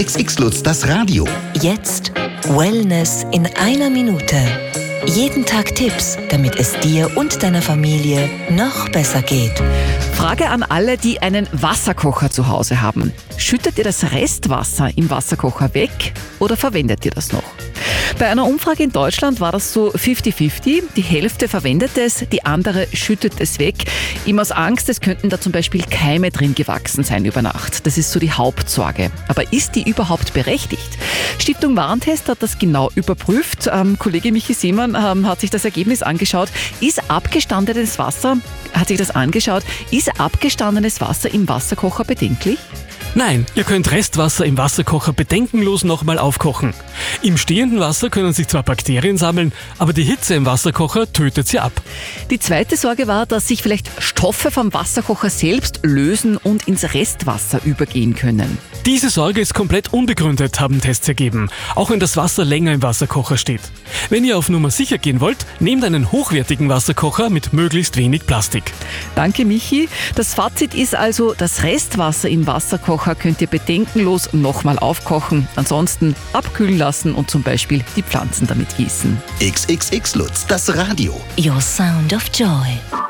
XXX Lutz, das Radio. Jetzt Wellness in einer Minute. Jeden Tag Tipps, damit es dir und deiner Familie noch besser geht. Frage an alle, die einen Wasserkocher zu Hause haben. Schüttet ihr das Restwasser im Wasserkocher weg oder verwendet ihr das noch? Bei einer Umfrage in Deutschland war das so 50-50. Die Hälfte verwendet es, die andere schüttet es weg. Immer aus Angst, es könnten da zum Beispiel Keime drin gewachsen sein über Nacht. Das ist so die Hauptsorge. Aber ist die überhaupt berechtigt? Stiftung Warentest hat das genau überprüft. Kollege Michi Seemann hat sich das Ergebnis angeschaut. Ist abgestandenes Wasser im Wasserkocher bedenklich? Nein, ihr könnt Restwasser im Wasserkocher bedenkenlos nochmal aufkochen. Im stehenden Wasser können sich zwar Bakterien sammeln, aber die Hitze im Wasserkocher tötet sie ab. Die zweite Sorge war, dass sich vielleicht Stoffe vom Wasserkocher selbst lösen und ins Restwasser übergehen können. Diese Sorge ist komplett unbegründet, haben Tests ergeben, auch wenn das Wasser länger im Wasserkocher steht. Wenn ihr auf Nummer sicher gehen wollt, nehmt einen hochwertigen Wasserkocher mit möglichst wenig Plastik. Danke, Michi. Das Fazit ist also, das Restwasser im Wasserkocher könnt ihr bedenkenlos nochmal aufkochen. Ansonsten abkühlen lassen und zum Beispiel die Pflanzen damit gießen. XXX Lutz, das Radio. Your sound of joy.